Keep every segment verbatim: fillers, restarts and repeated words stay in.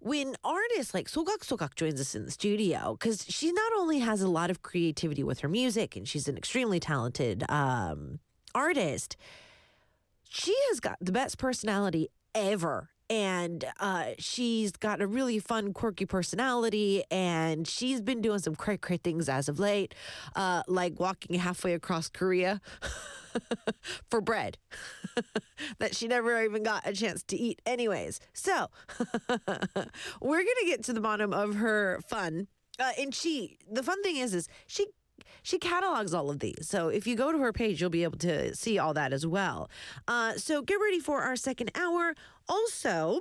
when artists like Sogak Sogak joins us in the studio, because she not only has a lot of creativity with her music and she's an extremely talented um, artist, she has got the best personality ever. And uh, she's got a really fun, quirky personality, and she's been doing some cray cray things as of late, uh, like walking halfway across Korea for bread that she never even got a chance to eat anyways. So we're going to get to the bottom of her fun. Uh, and she, the fun thing is, is she She catalogs all of these. So if you go to her page, you'll be able to see all that as well. Uh, so get ready for our second hour. Also,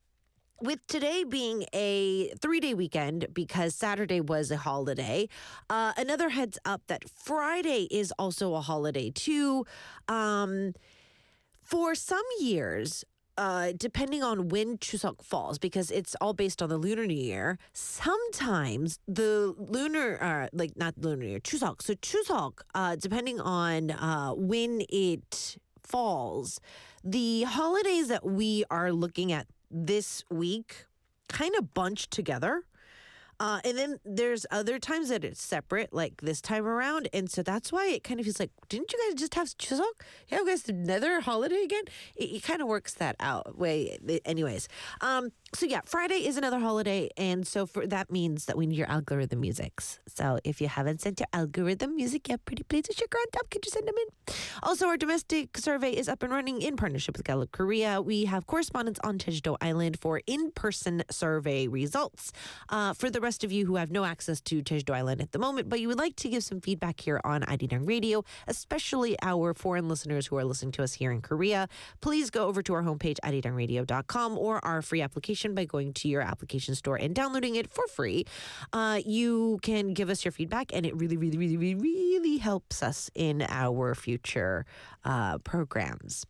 with today being a three-day weekend because Saturday was a holiday, uh, another heads up that Friday is also a holiday too. Um, for some years, Uh, depending on when Chuseok falls, because it's all based on the Lunar New Year, sometimes the lunar, uh, like not Lunar New Year, Chuseok. So Chuseok, uh, depending on uh, when it falls, the holidays that we are looking at this week kind of bunch together. Uh, and then there's other times that it's separate, like this time around. And so that's why it kind of feels like, didn't you guys just have Chuseok? You have guys another holiday again? It, it kind of works that out way. Anyways, um, so yeah, Friday is another holiday. And so for that means that we need your algorithm musics. So if you haven't sent your algorithm music yet, pretty please with your grunt up. Could you send them in? Also, our domestic survey is up and running in partnership with Gallup Korea. We have correspondents on Jeju-do Island for in-person survey results. Uh, for the rest of you who have no access to Jeju-do Island at the moment, but you would like to give some feedback here on Arirang Radio, especially our foreign listeners who are listening to us here in Korea, please go over to our homepage, arirang radio dot com, or our free application by going to your application store and downloading it for free. Uh, you can give us your feedback, and it really, really, really, really, really helps us in our future uh, programs.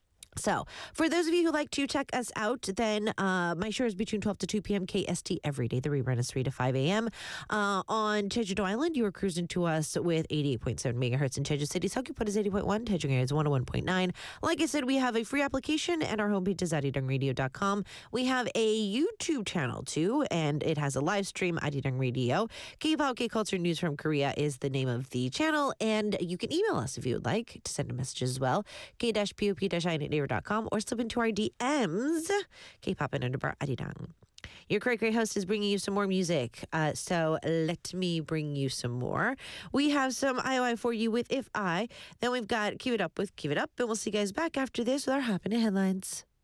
So, for those of you who like to check us out, then uh, my show is between twelve to two p.m. K S T every day. The rerun is three to five a.m. Uh, on Jeju-do Island, you are cruising to us with eighty-eight point seven megahertz in Jeju City. Seogwipo is eighty point one. Daejeong is one oh one point nine. Like I said, we have a free application, and our homepage is arirang radio dot com. We have a YouTube channel, too, and it has a live stream, Arirang Radio. K-pop, K-culture news from Korea is the name of the channel, and you can email us if you would like to send a message as well. K-pop-I dot com or slip into our D Ms, K-pop and underbar Arirang. Your Cray Cray host is bringing you some more music, uh, so let me bring you some more. We have some I O I for you with If I, then we've got Keep It Up with Keep It Up, and we'll see you guys back after this with our happening headlines.